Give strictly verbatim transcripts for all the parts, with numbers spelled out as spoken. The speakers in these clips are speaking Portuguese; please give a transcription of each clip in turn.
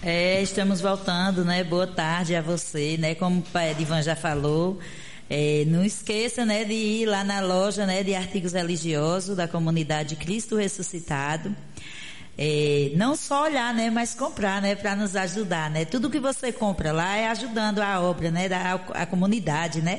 É, estamos voltando, né? Boa tarde a você, né? Como o pai Edivan já falou, é, não esqueça, né, de ir lá na loja, né, de artigos religiosos da comunidade Cristo Ressuscitado. É, não só olhar, né, mas comprar, né, para nos ajudar, né? Tudo que você compra lá é ajudando a obra, né, da a comunidade, né?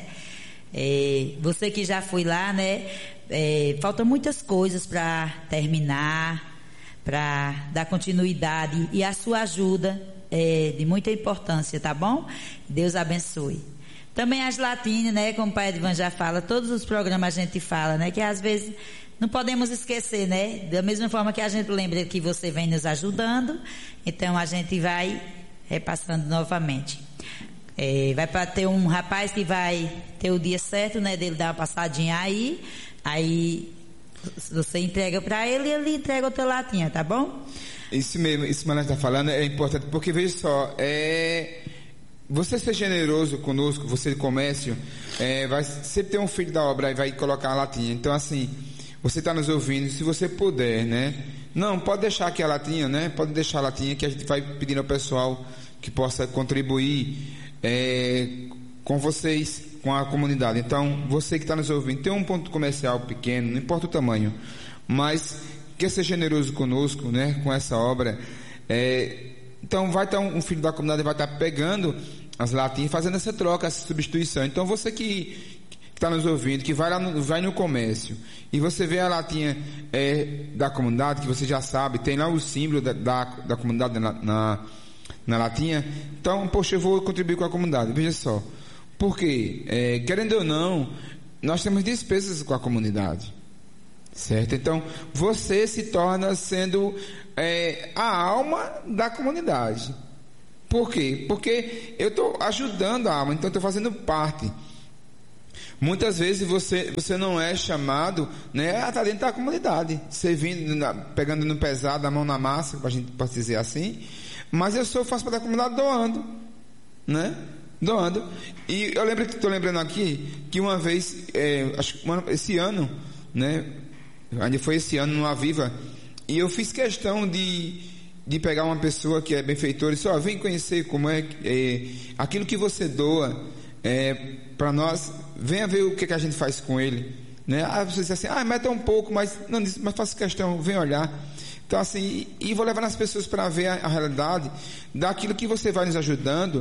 É, você que já foi lá, né? É, faltam muitas coisas para terminar, para dar continuidade, e a sua ajuda é de muita importância, tá bom? Deus abençoe. Também as latinhas, né, como o pai Edvan já fala, todos os programas a gente fala, né, que às vezes não podemos esquecer, né, da mesma forma que a gente lembra que você vem nos ajudando, então a gente vai repassando novamente. É, vai para ter um rapaz que vai ter o dia certo, né, dele dar uma passadinha aí, aí você entrega para ele e ele entrega outra latinha, tá bom? Isso mesmo, isso que a Maria está falando é importante, porque veja só, é, você ser generoso conosco, você de comércio, é, vai sempre ter um filho da obra e vai colocar a latinha. Então assim, você está nos ouvindo, se você puder, né? Não, pode deixar aqui a latinha, né? Pode deixar a latinha que a gente vai pedindo ao pessoal que possa contribuir é, com vocês, com a comunidade. Então, você que está nos ouvindo, tem um ponto comercial pequeno, não importa o tamanho, mas quer ser generoso conosco, né, com essa obra, é, então vai estar um, um filho da comunidade, vai estar pegando as latinhas, fazendo essa troca, essa substituição. Então, você que está nos ouvindo, que vai lá no, vai no comércio, e você vê a latinha é, da comunidade, que você já sabe, tem lá o símbolo da, da, da comunidade na, na, na latinha, então, poxa, eu vou contribuir com a comunidade. Veja só, porque, é, querendo ou não, nós temos despesas com a comunidade, certo? Então, você se torna sendo é, a alma da comunidade. Por quê? Porque eu estou ajudando a alma, então estou fazendo parte. Muitas vezes você, você não é chamado, né, a estar dentro da comunidade, servindo, na, pegando no pesado, a mão na massa, para a gente possa dizer assim, mas eu sou, faço parte da comunidade doando, né? Doando. E eu lembro que estou lembrando aqui que uma vez, é, acho que esse ano, né? Ainda foi esse ano no Aviva, e eu fiz questão de, de pegar uma pessoa que é benfeitora e disse, ó, vem conhecer como é, é aquilo que você doa é, para nós, venha ver o que, que a gente faz com ele, né? Ah, você diz assim, ah, mas é um pouco, mas não, mas faço questão, vem olhar. Então assim, e, e vou levar as pessoas para ver a, a realidade daquilo que você vai nos ajudando.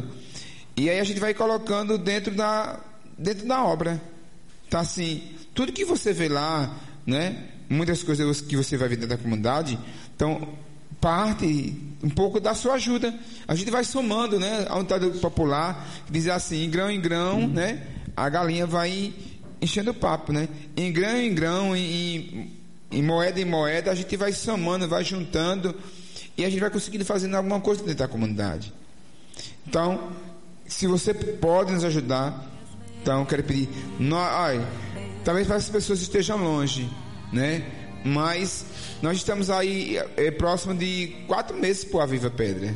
E aí a gente vai colocando dentro da, dentro da obra. Então assim, tudo que você vê lá, né? Muitas coisas que você vai ver dentro da comunidade, então parte um pouco da sua ajuda. A gente vai somando, né? A unidade popular, diz assim, em grão em grão, hum. né? A galinha vai enchendo o papo, né? Em grão em grão, em, em moeda em moeda, a gente vai somando, vai juntando, e a gente vai conseguindo fazer alguma coisa dentro da comunidade. Então, se você pode nos ajudar, então eu quero pedir, nós, ai, talvez para as pessoas estejam longe, né? Mas nós estamos aí é, próximo de quatro meses para a Viva Pedra,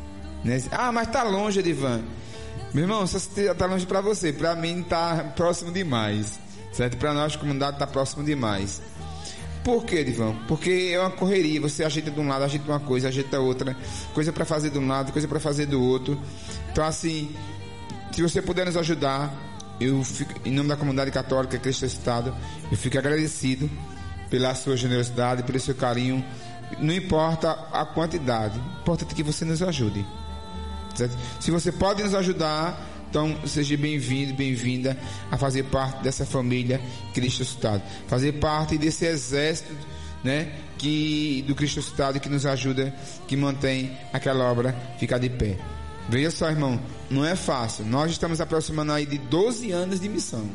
né? Ah, mas está longe, Edivan. Meu irmão, só está longe para você, para mim está próximo demais, certo? Para nós, a comunidade, está próximo demais. Por quê, Edivan? Porque é uma correria, você ajeita de um lado, ajeita uma coisa, ajeita outra, coisa para fazer de um lado, coisa para fazer do outro. Então assim, se você puder nos ajudar, eu fico, em nome da comunidade católica Cristo Ressuscitado, eu fico agradecido pela sua generosidade, pelo seu carinho. Não importa a quantidade, importa que você nos ajude, certo? Se você pode nos ajudar, então seja bem-vindo, bem-vinda a fazer parte dessa família Cristo Ressuscitado, fazer parte desse exército, né, que, do Cristo Ressuscitado, que nos ajuda, que mantém aquela obra ficar de pé. Veja só, irmão, não é fácil. Nós estamos aproximando aí de doze anos de missão.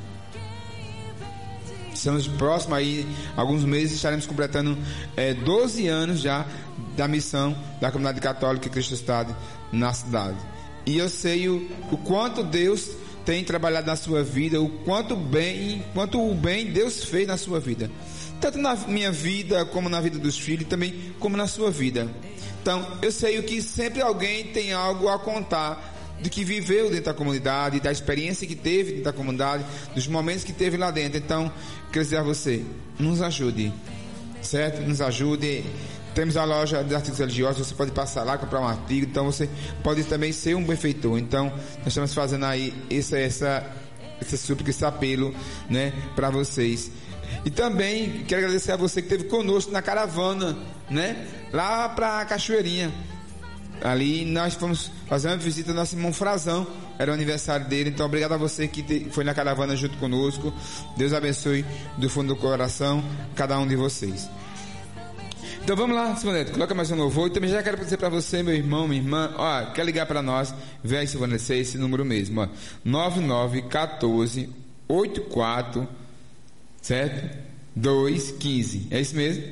Estamos próximos aí, alguns meses estaremos completando é, doze anos já da missão da comunidade católica Cristo Ressuscitado na cidade. E eu sei o, o quanto Deus tem trabalhado na sua vida, o quanto bem, quanto o bem Deus fez na sua vida, tanto na minha vida como na vida dos filhos, também como na sua vida. Então, eu sei que sempre alguém tem algo a contar do que viveu dentro da comunidade, da experiência que teve dentro da comunidade, dos momentos que teve lá dentro. Então, quero dizer a você, nos ajude, certo? Nos ajude, Temos a loja de artigos religiosos, você pode passar lá, comprar um artigo, então você pode também ser um benfeitor. Então, nós estamos fazendo aí essa, essa, essa súplica, esse apelo, né, para vocês. E também quero agradecer a você que esteve conosco na caravana, né, lá para a Cachoeirinha. Ali nós fomos fazer uma visita ao nosso irmão Frazão, era o aniversário dele. Então obrigado a você que te, foi na caravana junto conosco. Deus abençoe do fundo do coração cada um de vocês. Então vamos lá, Silvanete, coloca mais um louvor. E também já quero dizer para você, meu irmão, minha irmã, ó, quer ligar para nós, vem aí, Silvanete, esse número mesmo, ó, nove nove um quatro oito quatro, certo? dois um cinco, é isso mesmo?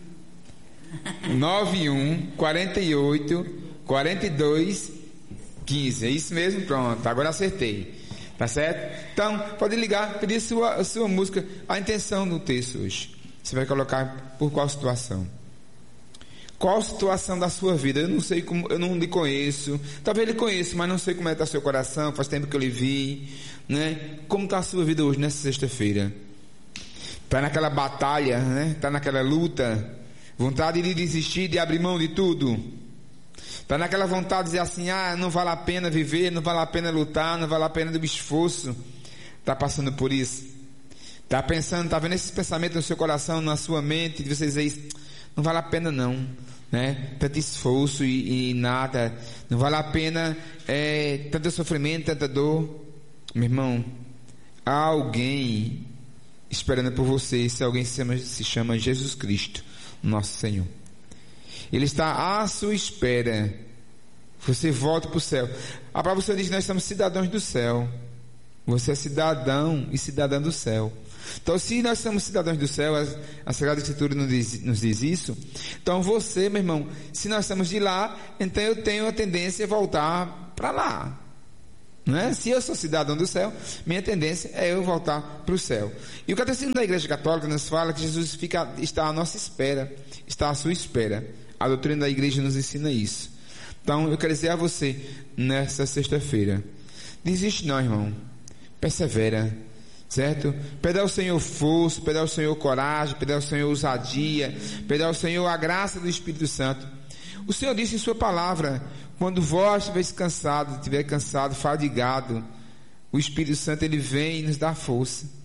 nove um quatro oito quarenta e dois quinze, é isso mesmo? Pronto, agora acertei, tá certo? Então pode ligar, pedir sua, a sua música, a intenção do texto hoje. Você vai colocar por qual situação? Qual situação da sua vida? Eu não sei como, eu não lhe conheço, talvez lhe conheço, mas não sei como é que está seu coração, faz tempo que eu lhe vi, né? Como está a sua vida hoje, nessa sexta-feira? Está naquela batalha, né? Está naquela luta, vontade de desistir, de abrir mão de tudo. Está naquela vontade de dizer assim, ah, não vale a pena viver, não vale a pena lutar, não vale a pena do esforço. Está passando por isso? Está pensando, está vendo esses pensamentos no seu coração, na sua mente, de vocês aí, não vale a pena não, né? Tanto esforço e, e nada, não vale a pena é, tanto sofrimento, tanta dor. Meu irmão, há alguém esperando por você, se alguém se chama, se chama Jesus Cristo, nosso Senhor. Ele está à sua espera. Você volta para o céu. A palavra do Senhor diz que nós somos cidadãos do céu. Você é cidadão e cidadã do céu. Então, se nós somos cidadãos do céu, a, a Sagrada Escritura nos diz, nos diz isso. Então, você, meu irmão, se nós somos de lá, então eu tenho a tendência a voltar para lá. Não é? Se eu sou cidadão do céu, minha tendência é eu voltar para o céu. E o Catecismo da Igreja Católica nos fala que Jesus fica, está à nossa espera, está à sua espera. A doutrina da igreja nos ensina isso. Então eu quero dizer a você, nessa sexta-feira, desiste não, irmão, persevera, certo? Pede ao Senhor força, pede ao Senhor coragem, pede ao Senhor ousadia, pede ao Senhor a graça do Espírito Santo. O Senhor disse em sua palavra, quando vós estiveres cansado, estiver cansado, fadigado, o Espírito Santo ele vem e nos dá força.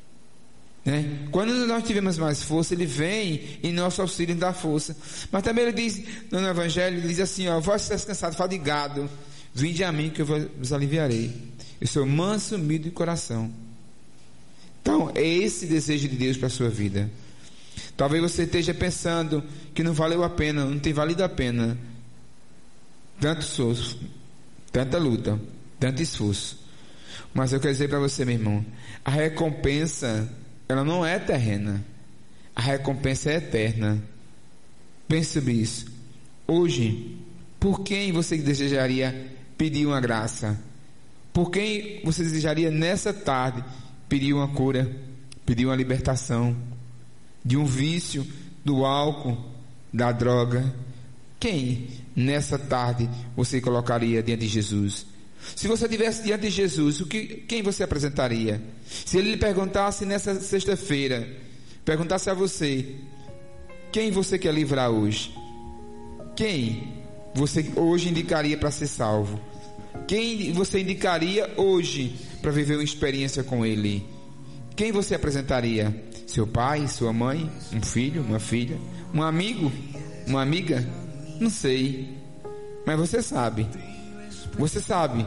Né? Quando nós tivermos mais força, ele vem e nosso auxílio nos dá força. Mas também ele diz no Evangelho, ele diz assim, ó, vós estáis cansado, fadigado, vinde a mim que eu vos aliviarei. Eu sou manso, humilde de coração. Então é esse desejo de Deus para a sua vida. Talvez você esteja pensando que não valeu a pena, não tem valido a pena tanto esforço, tanta luta, tanto esforço. Mas eu quero dizer para você, meu irmão, a recompensa ela não é terrena, a recompensa é eterna. Pense sobre isso. Hoje, por quem você desejaria pedir uma graça? Por quem você desejaria nessa tarde pedir uma cura, pedir uma libertação de um vício, do álcool, da droga? Quem nessa tarde você colocaria diante de Jesus? Se você estivesse diante de Jesus, o que, quem você apresentaria? Se ele lhe perguntasse nessa sexta-feira, perguntasse a você, quem você quer livrar hoje? Quem você hoje indicaria para ser salvo? Quem você indicaria hoje para viver uma experiência com ele? Quem você apresentaria? Seu pai, sua mãe, um filho, uma filha, um amigo, uma amiga? Não sei, mas você sabe. Você sabe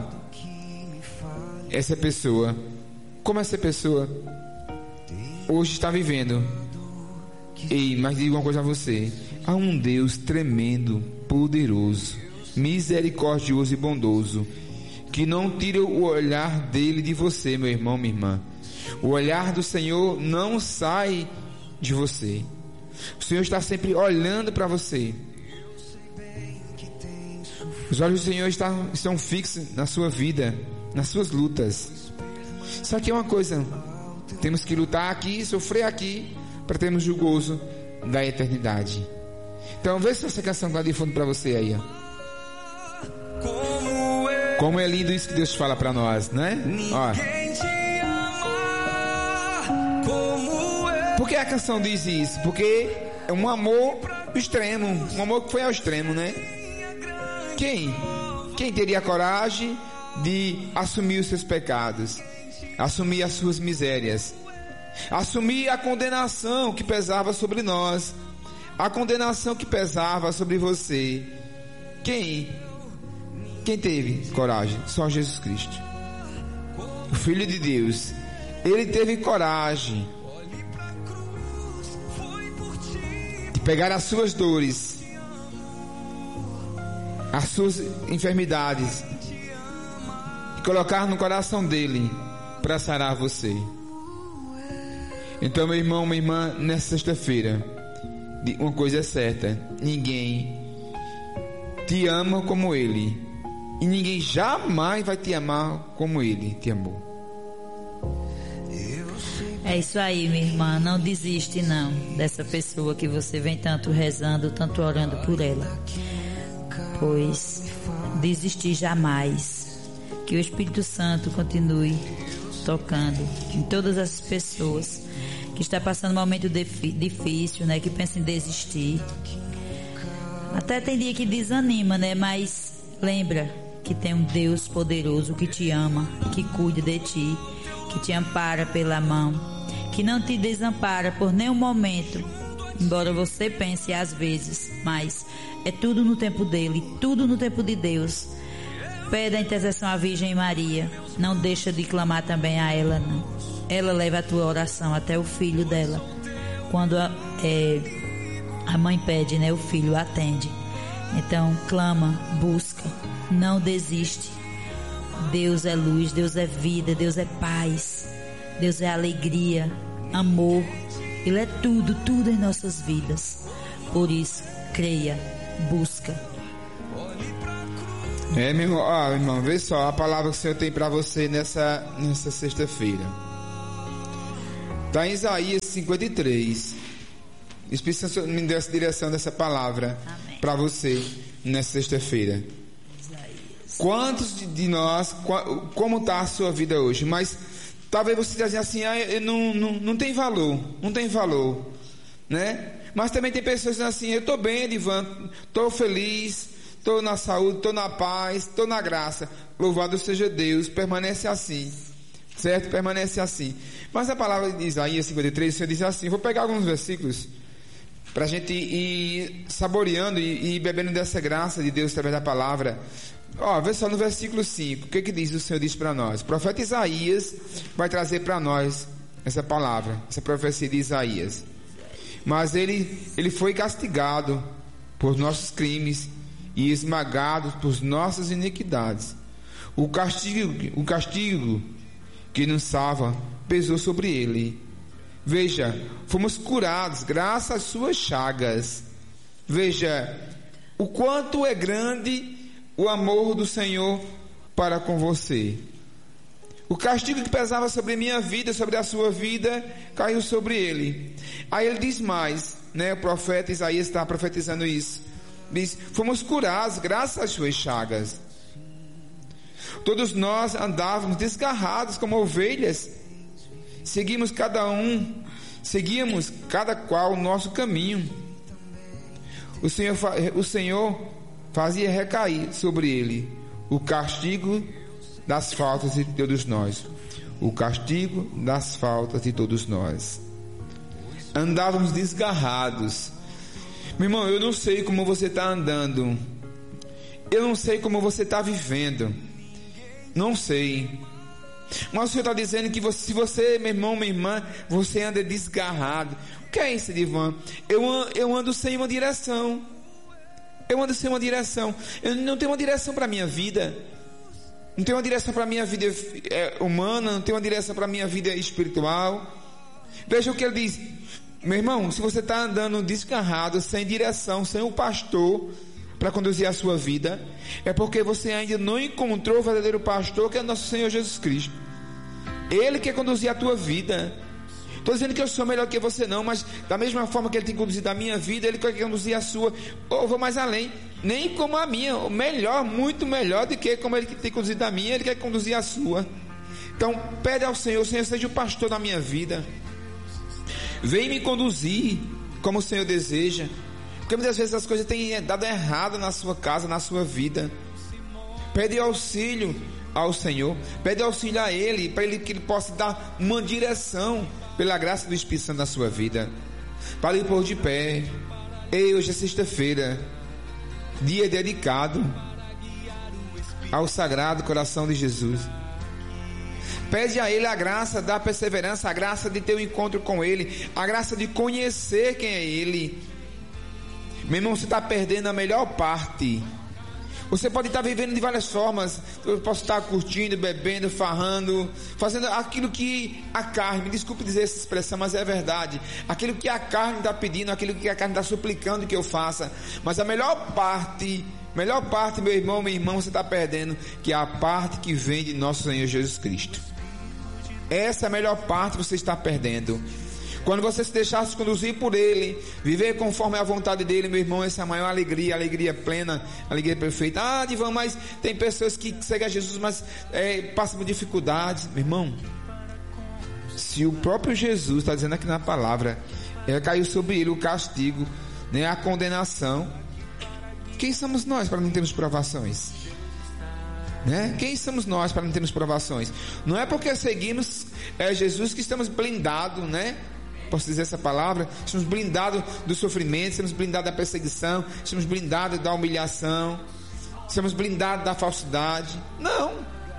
essa pessoa, como essa pessoa hoje está vivendo. Ei, mas digo uma coisa a você: há um Deus tremendo, poderoso, misericordioso e bondoso, que não tira o olhar dele de você, meu irmão, minha irmã. O olhar do Senhor não sai de você. O Senhor está sempre olhando para você. Os olhos do Senhor estão, estão fixos na sua vida, nas suas lutas. Só que é uma coisa, temos que lutar aqui, sofrer aqui, para termos o gozo da eternidade. Então vê se essa canção está de fundo para você aí, ó. Como é lindo isso que Deus fala para nós, né? Ó. Por que a canção diz isso? Porque é um amor o extremo, um amor que foi ao extremo, né? Quem? Quem teria coragem de assumir os seus pecados, assumir as suas misérias, assumir a condenação que pesava sobre nós, a condenação que pesava sobre você? Quem? Quem teve coragem? Só Jesus Cristo, o Filho de Deus. Ele teve coragem de pegar as suas dores, as suas enfermidades, e colocar no coração dele para sarar você. Então, meu irmão, minha irmã, nessa sexta-feira, uma coisa é certa: ninguém te ama como ele, e ninguém jamais vai te amar como ele te amou. É isso aí, minha irmã. Não desiste não dessa pessoa que você vem tanto rezando, tanto orando por ela, pois desistir jamais. Que o Espírito Santo continue tocando em todas as pessoas que está passando um momento difícil, né, que pensa em desistir. Até tem dia que desanima, né, mas lembra que tem um Deus poderoso que te ama, que cuida de ti, que te ampara pela mão, que não te desampara por nenhum momento, embora você pense às vezes, mas é tudo no tempo dele, tudo no tempo de Deus. Pede a intercessão à Virgem Maria, não deixa de clamar também a ela, não. Ela leva a tua oração até o filho dela. Quando a, é, a mãe pede, né, o filho atende. Então clama, busca, não desiste. Deus é luz, Deus é vida, Deus é paz, Deus é alegria, amor. Ele é tudo, tudo em nossas vidas. Por isso, creia, busca. É, meu irmão, ó, meu irmão, vê só a palavra que o Senhor tem para você nessa, nessa sexta-feira. Está em Isaías cinquenta e três. O Espírito Santo me deu essa direção dessa palavra para você nessa sexta-feira. Quantos de, de nós, como está a sua vida hoje? Mas talvez você esteja dizendo assim, ah, eu não, não, não tem valor, não tem valor, né? Mas também tem pessoas dizendo assim, eu estou bem, Edivan, estou feliz, estou na saúde, estou na paz, estou na graça. Louvado seja Deus, permanece assim, certo? Permanece assim. Mas a palavra de Isaías cinquenta e três, o Senhor diz assim, vou pegar alguns versículos para a gente ir saboreando e, e bebendo dessa graça de Deus através da palavra. Ó, vê só no versículo cinco, o que que diz, o Senhor diz para nós? O profeta Isaías vai trazer para nós essa palavra, essa profecia de Isaías. Mas ele, ele foi castigado por nossos crimes e esmagado por nossas iniquidades. O castigo, o castigo que nos salva pesou sobre ele. Veja, fomos curados graças às suas chagas. Veja o quanto é grande o amor do Senhor para com você. O castigo que pesava sobre a minha vida, sobre a sua vida, caiu sobre ele. Aí ele diz mais, né? O profeta Isaías está profetizando isso. Diz, fomos curados graças às suas chagas. Todos nós andávamos desgarrados como ovelhas. Seguimos cada um, seguíamos cada qual o nosso caminho. O Senhor, o Senhor fazia recair sobre ele o castigo das faltas de todos nós. O castigo das faltas de todos nós. Andávamos desgarrados. Meu irmão, eu não sei como você está andando. Eu não sei como você está vivendo. Não sei. Mas o Senhor está dizendo que você, se você, meu irmão, minha irmã, você anda desgarrado. O que é isso, Edivan? Eu, eu ando sem uma direção. Eu ando sem uma direção. Eu não tenho uma direção para a minha vida. Não tenho uma direção para a minha vida é, humana. Não tenho uma direção para a minha vida espiritual. Veja o que ele diz. Meu irmão, se você está andando desgarrado, sem direção, sem um pastor para conduzir a sua vida, é porque você ainda não encontrou o verdadeiro pastor, que é nosso Senhor Jesus Cristo. Ele quer conduzir a tua vida. Estou dizendo que eu sou melhor que você não, mas da mesma forma que Ele tem conduzido a minha vida, Ele quer conduzir a sua. Ou vou mais além, nem como a minha, melhor, muito melhor do que como Ele tem conduzido a minha, Ele quer conduzir a sua. Então pede ao Senhor, Senhor, seja o pastor da minha vida. Vem me conduzir como o Senhor deseja. Porque muitas vezes as coisas têm dado errado na sua casa, na sua vida. Pede auxílio ao Senhor. Pede auxílio a Ele, para Ele que Ele possa dar uma direção pela graça do Espírito Santo na sua vida. Para Ele pôr de pé. Ei, hoje é sexta-feira, dia dedicado ao Sagrado Coração de Jesus. Pede a Ele a graça da perseverança, a graça de ter um encontro com Ele, a graça de conhecer quem é Ele. Meu irmão, você está perdendo a melhor parte. Você pode estar vivendo de várias formas. Eu posso estar curtindo, bebendo, farrando, fazendo aquilo que a carne, me desculpe dizer essa expressão, mas é verdade, aquilo que a carne está pedindo, aquilo que a carne está suplicando que eu faça. Mas a melhor parte, melhor parte, meu irmão, minha irmã, você está perdendo, que é a parte que vem de nosso Senhor Jesus Cristo. Essa é a melhor parte que você está perdendo. Quando você se deixar se conduzir por Ele, viver conforme a vontade dEle, meu irmão, essa é a maior alegria, alegria plena, alegria perfeita. Ah, Divan, mas tem pessoas que seguem a Jesus, mas é, passam por dificuldades. Meu irmão, se o próprio Jesus está dizendo aqui na palavra, é, caiu sobre Ele o castigo, né, a condenação, quem somos nós para não termos provações? Né? Quem somos nós para não termos provações? Não é porque seguimos é, Jesus que estamos blindados, né? Posso dizer essa palavra? Estamos blindados do sofrimento, estamos blindados da perseguição, estamos blindados da humilhação, estamos blindados da falsidade. Não.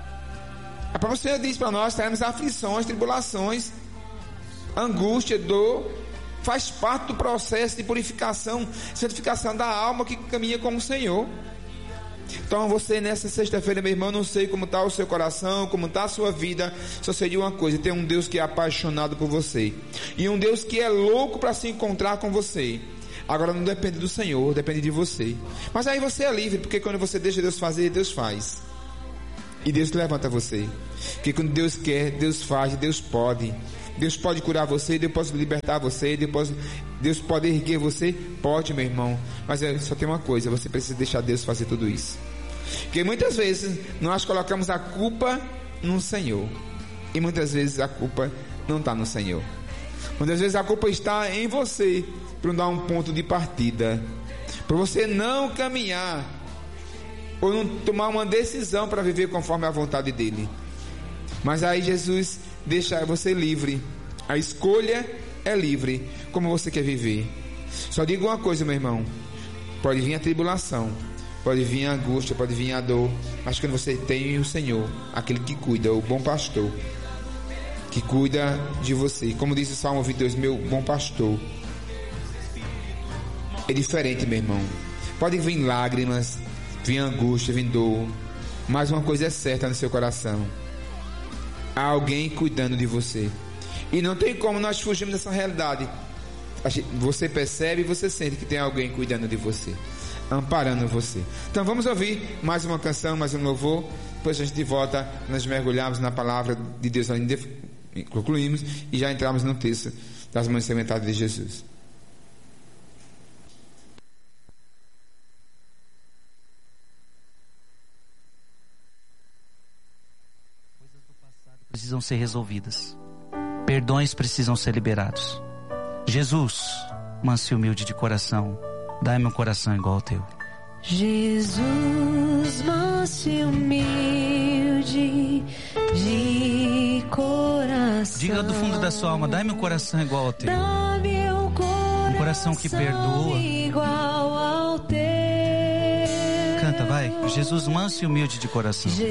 A própria Senhor diz para nós: teremos aflições, tribulações, angústia, dor. Faz parte do processo de purificação, santificação da alma que caminha com o Senhor. Então você nessa sexta-feira, meu irmão, não sei como está o seu coração, como está a sua vida, só sei de uma coisa: tem um Deus que é apaixonado por você, e um Deus que é louco para se encontrar com você. Agora não depende do Senhor, depende de você. Mas aí você é livre, porque quando você deixa Deus fazer, Deus faz, e Deus levanta você. Porque quando Deus quer, Deus faz, Deus pode. Deus pode curar você, Deus pode libertar você, Deus pode, Deus pode erguer você, pode, meu irmão. Mas é, só tem uma coisa: você precisa deixar Deus fazer tudo isso. Porque muitas vezes nós colocamos a culpa no Senhor, e muitas vezes a culpa não está no Senhor. Muitas vezes a culpa está em você, para não dar um ponto de partida, para você não caminhar, ou não tomar uma decisão para viver conforme a vontade dEle. Mas aí Jesus deixa você livre. A escolha é livre, como você quer viver. Só digo uma coisa, meu irmão: pode vir a tribulação, pode vir a angústia, pode vir a dor, mas quando você tem o Senhor, aquele que cuida, o bom pastor, que cuida de você, como diz o Salmo vinte e dois, meu bom pastor, é diferente, meu irmão. Pode vir lágrimas, vir angústia, vir dor, mas uma coisa é certa no seu coração: há alguém cuidando de você. E não tem como nós fugirmos dessa realidade. Você percebe e você sente que tem alguém cuidando de você, amparando você. Então vamos ouvir mais uma canção, mais um louvor. Depois a gente volta, nós mergulhamos na palavra de Deus, ainda concluímos e já entramos no texto das mãos sementadas de Jesus. Precisam ser resolvidas, perdões precisam ser liberados. Jesus, manso e humilde de coração, dai-me um coração igual ao teu. Jesus, manso e humilde de coração, diga do fundo da sua alma: dai-me um coração igual ao teu. Dá-me um coração, um coração que perdoa, igual ao teu. Canta, vai. Jesus, manso e humilde de coração.